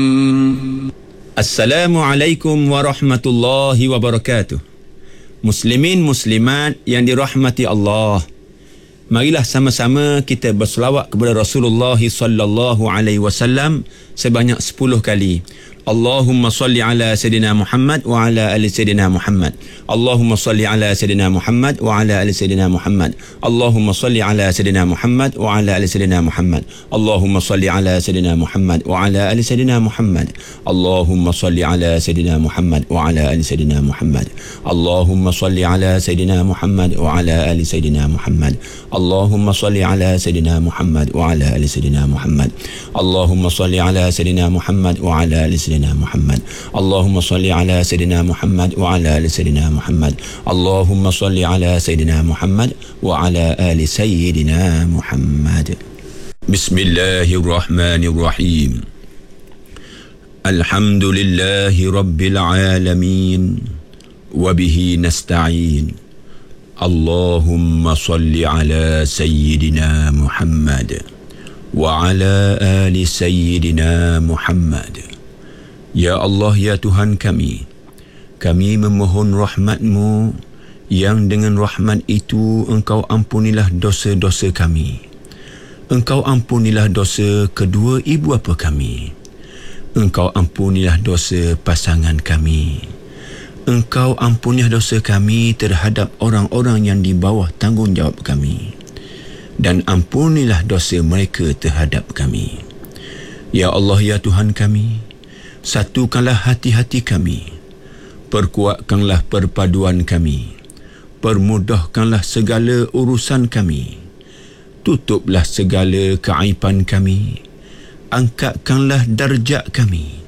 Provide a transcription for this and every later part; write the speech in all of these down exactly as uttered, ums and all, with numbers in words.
Assalamualaikum warahmatullahi wabarakatuh. Muslimin muslimat yang dirahmati Allah, marilah sama-sama kita berselawat kepada Rasulullah sallallahu alaihi wasallam sebanyak sepuluh kali. Allahumma salli ala Sayyidina Muhammad wa ala ali Sayyidina Muhammad. Allahumma salli ala Sayyidina Muhammad wa ala ali Sayyidina Muhammad. Allahumma salli ala Sayyidina Muhammad wa ala ali Sayyidina Muhammad. Allahumma salli ala Sayyidina Muhammad wa ala ali Sayyidina Muhammad. Allahumma salli ala Sayyidina Muhammad wa ala ali Sayyidina Muhammad. Allahumma salli ala Sayyidina Muhammad wa ala ali Sayyidina Muhammad. Allahumma salli ala Sayyidina Muhammad wa ala ali Sayyidina Muhammad. Allahumma salli ala Sayyidina Muhammad wa ala ali Sayyidina Muhammad. Allahumma salli ala Sayyidina Muhammad wa ala ali Sayyidina Muhammad. Allahumma salli ala Sayyidina Muhammad wa ala ali Sayyidina Muhammad. Bismillahirrahmanirrahim. Alhamdulillahi Rabbil Alamin, wa bihi nasta'in. Allahumma salli ala Sayyidina Muhammad wa ala ali Sayyidina Muhammad. Ya Allah, ya Tuhan kami, kami memohon rahmat-Mu yang dengan rahmat itu Engkau ampunilah dosa-dosa kami. Engkau ampunilah dosa kedua ibu bapa kami. Engkau ampunilah dosa pasangan kami. Engkau ampunilah dosa kami terhadap orang-orang yang di bawah tanggungjawab kami. Dan ampunilah dosa mereka terhadap kami. Ya Allah, ya Tuhan kami, satukanlah hati-hati kami, perkuatkanlah perpaduan kami, permudahkanlah segala urusan kami, tutuplah segala keaiban kami, angkatkanlah darjat kami,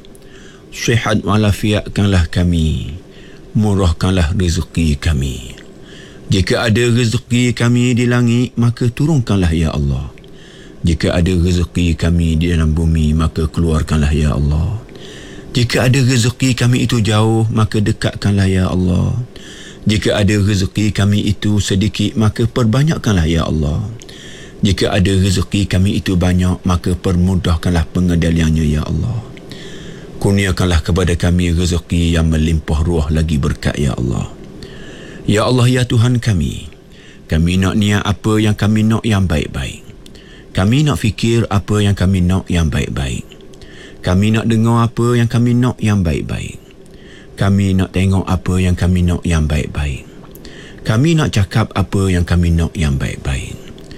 sihat walafiatkanlah kami, murahkanlah rezeki kami. Jika ada rezeki kami di langit, maka turunkanlah ya Allah. Jika ada rezeki kami di dalam bumi, maka keluarkanlah ya Allah. Jika ada rezeki kami itu jauh, maka dekatkanlah ya Allah. Jika ada rezeki kami itu sedikit, maka perbanyakkanlah ya Allah. Jika ada rezeki kami itu banyak, maka permudahkanlah pengendaliannya ya Allah. Kurniakanlah kepada kami rezeki yang melimpah ruah lagi berkat ya Allah. Ya Allah, ya Tuhan kami, kami nak niat apa yang kami nak yang baik-baik. Kami nak fikir apa yang kami nak yang baik-baik. Kami nak dengar apa yang kami nak yang baik-baik. Kami nak tengok apa yang kami nak yang baik-baik. Kami nak cakap apa yang kami nak yang baik-baik.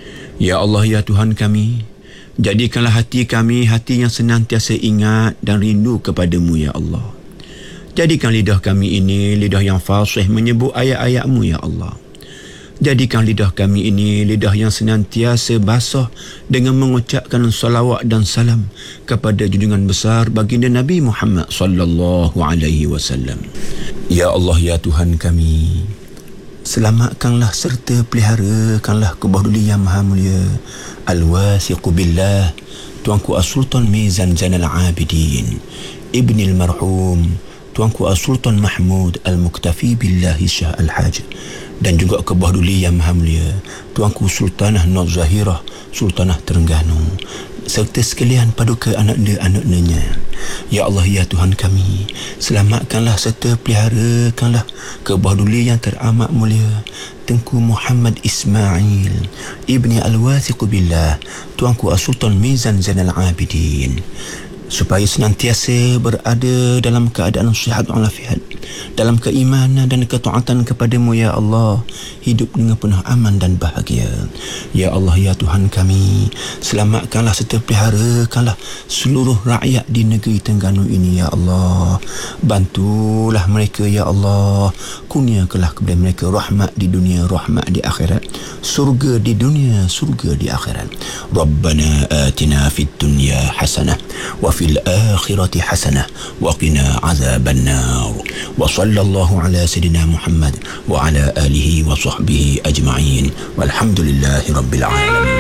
Ya Allah, ya Tuhan kami, jadikanlah hati kami hati yang senantiasa ingat dan rindu kepadamu ya Allah. Jadikan lidah kami ini lidah yang fasih menyebut ayat-ayat-Mu ya Allah. Jadikan lidah kami ini lidah yang senantiasa basah dengan mengucapkan salawat dan salam kepada junjungan besar baginda Nabi Muhammad sallallahu alaihi wasallam. Ya Allah, ya Tuhan kami, selamatkanlah serta peliharakanlah Kubahuduli yang Maha Mulia Al-Wasiqu Billah Tuanku As-Sultan Mizan Zainal Abidin Ibni Al-Marhum Tuanku As-Sultan Mahmud Al-Muktafi Billahi Syah Al-Haj, dan juga Kubahuduli yang Maha Mulia Tuanku Sultanah Nur Zahirah Sultanah Terengganu serta sekalian paduka anak-anak-anaknya. Ya Allah, ya Tuhan kami, selamatkanlah serta peliharakanlah Kubahuduli yang teramat mulia Tengku Muhammad Ismail Ibni Al-Wathiq Billah Tuanku As-Sultan Mizan Zainal Abidin, supaya senantiasa berada dalam keadaan sihat walafiat, dalam keimanan dan ketaatan kepadamu ya Allah, hidup dengan penuh aman dan bahagia. Ya Allah, ya Tuhan kami, selamatkanlah serta peliharakanlah seluruh rakyat di negeri Terengganu ini ya Allah. Bantulah mereka ya Allah, kurniakanlah kepada mereka rahmat di dunia, rahmat di akhirat, surga di dunia, surga di akhirat. Rabbana atina fid dunya hasanah wa fil akhirati hasanah wa qina azaban nar. Wa sallallahu ala sayyidina Muhammad wa ala alihi wa sahbihi ajma'in. Walhamdulillahi rabbil alamin.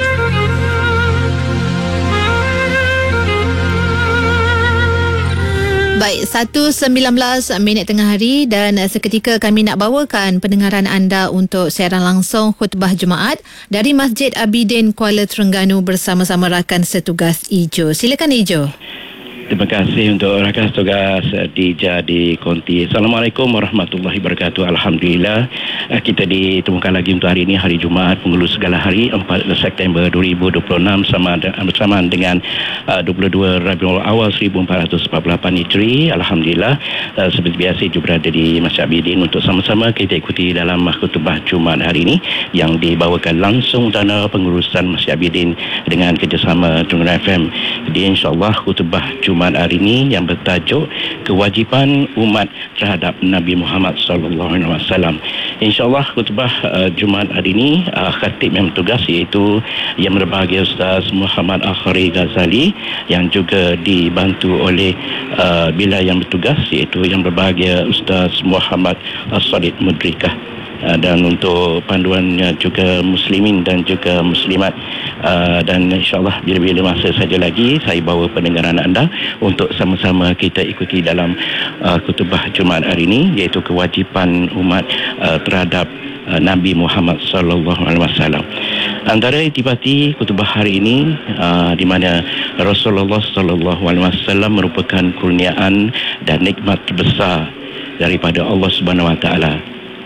Baik, satu sembilan belas minit tengah hari dan seketika kami nak bawakan pendengaran anda untuk siaran langsung khutbah Jumaat dari Masjid Abidin Kuala Terengganu bersama-sama rakan setugas Ijo. Silakan Ijo. Terima kasih untuk rakan tugas Dija di Konti. Assalamualaikum warahmatullahi wabarakatuh. Alhamdulillah kita ditemukan lagi untuk hari ini, hari Jumaat penghulu segala hari, empat September dua ribu dua puluh enam sama bersamaan dengan uh, dua puluh dua Rabiul Awal seribu empat ratus empat puluh lapan Hijri. Alhamdulillah uh, seperti biasa juga berada di Masjid Abidin untuk sama-sama kita ikuti dalam khutbah Jumaat hari ini yang dibawakan langsung dana pengurusan Masjid Abidin dengan kerjasama Terengganu F M. Jadi insya-Allah khutbah Jumaat hari ini yang bertajuk kewajipan umat terhadap Nabi Muhammad sallallahu alaihi wasallam. Insya-Allah khutbah uh, Jumaat hari ini uh, khatib yang bertugas iaitu yang berbahagia Ustaz Muhammad Akhari Ghazali yang juga dibantu oleh uh, bila yang bertugas iaitu yang berbahagia Ustaz Muhammad As-Sadid Mudrikah. Uh, dan untuk panduannya juga muslimin dan juga muslimat, uh, dan insyaAllah bila-bila masa saja lagi saya bawa pendengaran anda untuk sama-sama kita ikuti dalam uh, khutbah Jumaat hari ini, iaitu kewajipan umat uh, terhadap uh, Nabi Muhammad sallallahu alaihi wasallam. Antara intipati khutbah hari ini uh, di mana Rasulullah sallallahu alaihi wasallam merupakan kurniaan dan nikmat terbesar daripada Allah Subhanahu wa taala.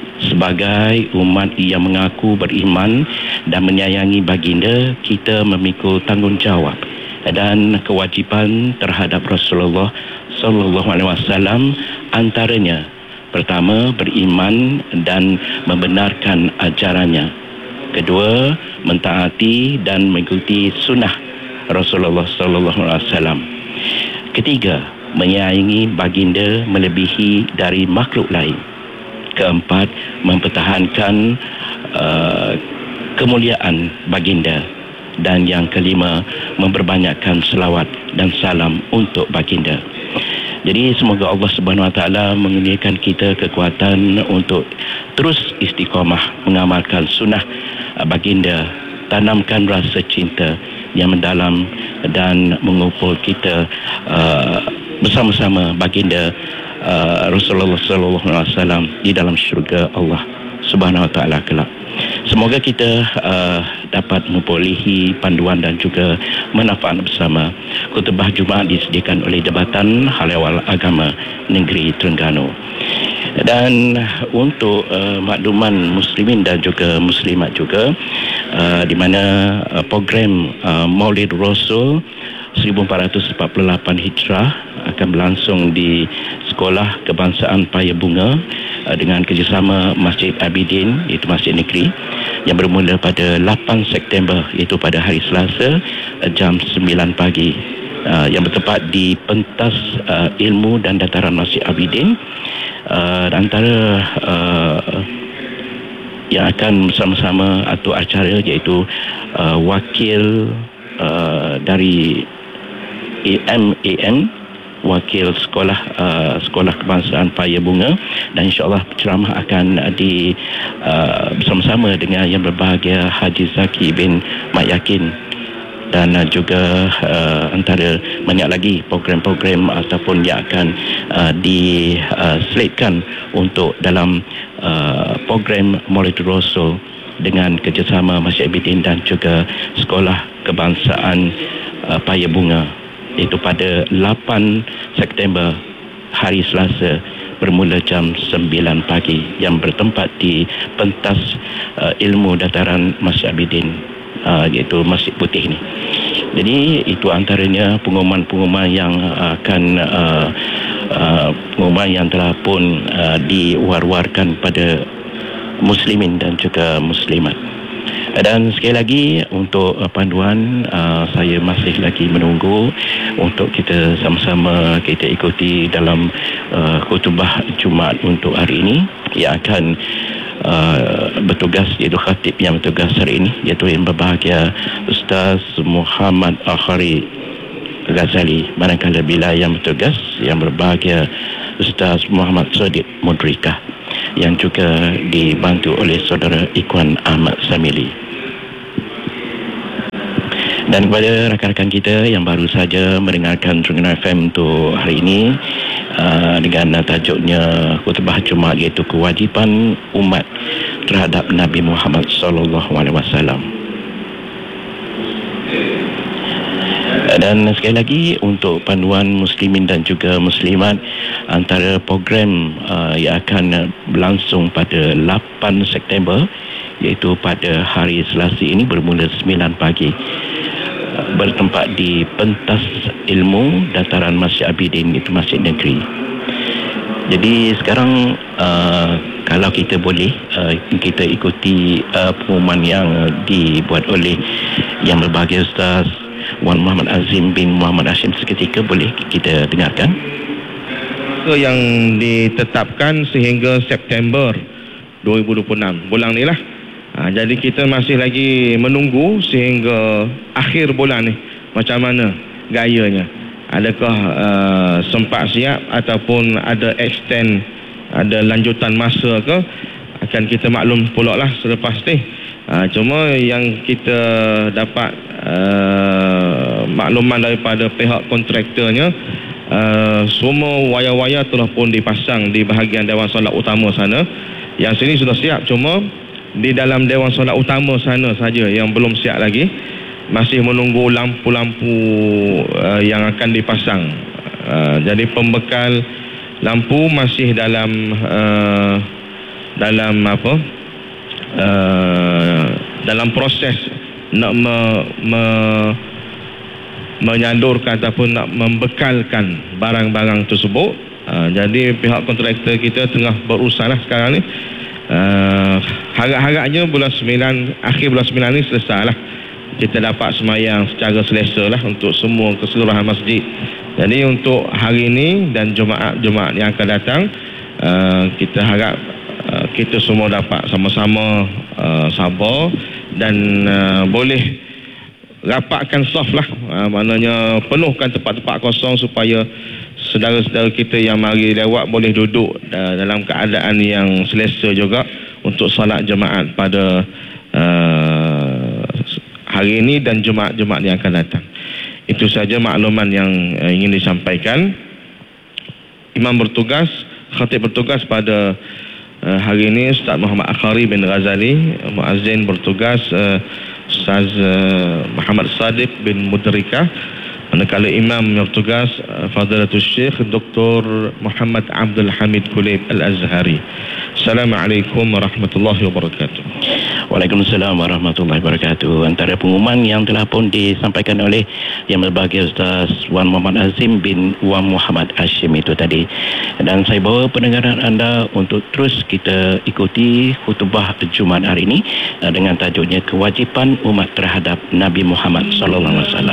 Sebagai umat yang mengaku beriman dan menyayangi baginda, kita memikul tanggungjawab dan kewajipan terhadap Rasulullah sallallahu alaihi wasallam, antaranya pertama beriman dan membenarkan ajarannya, kedua mentaati dan mengikuti sunnah Rasulullah sallallahu alaihi wasallam, ketiga menyayangi baginda melebihi dari makhluk lain, keempat mempertahankan uh, kemuliaan baginda, dan yang kelima memperbanyakkan selawat dan salam untuk baginda. Jadi semoga Allah Subhanahu wa taala mengurniakan kita kekuatan untuk terus istiqamah mengamalkan sunnah uh, baginda, tanamkan rasa cinta yang mendalam dan mengumpul kita uh, bersama-sama baginda Uh, Rasulullah sallallahu alaihi wasallam di dalam syurga Allah Subhanahu wa taala kelak. Semoga kita uh, dapat memperolehi panduan dan juga manfaat bersama. Khutbah Jumaat disediakan oleh Jabatan Hal Ehwal Agama Negeri Terengganu. Dan untuk uh, makluman muslimin dan juga muslimat juga, uh, di mana uh, program uh, Maulid Rasul seribu empat ratus empat puluh lapan Hijrah akan berlangsung di Sekolah Kebangsaan Paya Bunga uh, dengan kerjasama Masjid Abidin, iaitu Masjid Negeri, yang bermula pada lapan September, iaitu pada hari Selasa uh, jam sembilan pagi, uh, yang bertempat di pentas uh, ilmu dan dataran Masjid Abidin. Uh, antara uh, yang akan bersama-sama atau acara iaitu uh, wakil uh, dari M A N, wakil sekolah uh, sekolah kebangsaan Paya Bunga, dan insyaAllah ceramah akan di uh, bersama-sama dengan yang berbahagia Haji Zaki bin Mat Yakin, dan uh, juga uh, antara banyak lagi program-program ataupun yang akan uh, diselitkan uh, untuk dalam uh, program Maulid Rasul dengan kerjasama Masjid Abidin dan juga Sekolah Kebangsaan uh, Paya Bunga, iaitu pada lapan September hari Selasa bermula jam sembilan pagi, yang bertempat di pentas uh, ilmu dataran Masjid Abidin, uh, iaitu Masjid Putih ni. Jadi itu antaranya pengumuman-pengumuman yang akan uh, uh, pengumuman yang telah pun uh, diwar-warkan pada muslimin dan juga muslimat. Dan sekali lagi untuk uh, panduan, uh, saya masih lagi menunggu untuk kita sama-sama kita ikuti dalam uh, khutbah Jumaat untuk hari ini yang akan uh, bertugas, iaitu khatib yang bertugas hari ini, iaitu yang berbahagia Ustaz Muhammad Akhari Ghazali. Manakala bila yang bertugas yang berbahagia Ustaz Muhammad As-Sadid Mudrikah, yang juga dibantu oleh saudara Ikhwan Ahmad Samili. Dan kepada rakan-rakan kita yang baru saja mendengarkan Terengganu F M untuk hari ini, uh, dengan tajuknya khutbah Jumaat, iaitu kewajipan umat terhadap Nabi Muhammad sallallahu alaihi wasallam. Dan sekali lagi untuk panduan muslimin dan juga muslimat, antara program uh, yang akan berlangsung pada lapan September iaitu pada hari Selasa ini bermula sembilan pagi, uh, bertempat di Pentas Ilmu Dataran Masjid Abidin, itu Masjid Negeri. Jadi sekarang uh, kalau kita boleh uh, kita ikuti uh, pengumuman yang uh, dibuat oleh Yang Berbahagia Ustaz Wan Muhammad Azim bin Muhammad Hashim seketika, boleh kita dengarkan. Itu yang ditetapkan sehingga September dua ribu dua puluh enam, bulan ni lah. Ha, jadi kita masih lagi menunggu sehingga akhir bulan ni macam mana gayanya. Adakah uh, sempat siap ataupun ada extend, ada lanjutan masa ke, akan kita maklum pula lah selepas ni. Uh, cuma yang kita dapat uh, makluman daripada pihak kontraktornya, uh, semua wayar-wayar telah pun dipasang di bahagian Dewan Solat Utama sana. Yang sini sudah siap, cuma di dalam Dewan Solat Utama sana saja yang belum siap lagi. Masih menunggu lampu-lampu uh, yang akan dipasang. Uh, jadi pembekal lampu masih dalam uh, dalam apa? Uh, dalam proses nak me, me, menyalurkan ataupun nak membekalkan barang-barang tersebut. Uh, jadi pihak kontraktor kita tengah berusaha lah sekarang ni. Uh, harap-harapnya bulan sembilan, akhir bulan sembilan ni selesai lah. Kita dapat semayang secara selesa lah untuk semua keseluruhan masjid. Jadi untuk hari ini dan Jumaat-Jumaat yang akan datang, uh, kita harap uh, kita semua dapat sama-sama uh, sabar dan uh, boleh rapatkan saf lah, uh, maknanya penuhkan tempat-tempat kosong supaya saudara-saudara kita yang mari lewat boleh duduk uh, dalam keadaan yang selesa juga untuk solat jemaat pada uh, hari ini dan Jumaat-Jumaat yang akan datang. Itu saja makluman yang uh, ingin disampaikan. Imam bertugas, khatib bertugas pada uh, hari ini Ustaz Muhammad Akhari bin Ghazali, muazzin bertugas uh, Ustaz uh, Muhammad Sadiq bin Mudrika, manakala imam bertugas uh, Fadilatul Syekh Doktor Muhammad Abdul Hamid Kulayb Al-Azhari. Assalamualaikum warahmatullahi wabarakatuh. Waalaikumsalam warahmatullahi wabarakatuh. Antara pengumuman yang telah pun disampaikan oleh Yang Berbahagia Ustaz Wan Muhammad Azim bin Wan Muhammad Hashim itu tadi. Dan saya bawa pendengaran anda untuk terus kita ikuti khutbah Jumaat hari ini dengan tajuknya Kewajipan Umat Terhadap Nabi Muhammad sallallahu alaihi wasallam.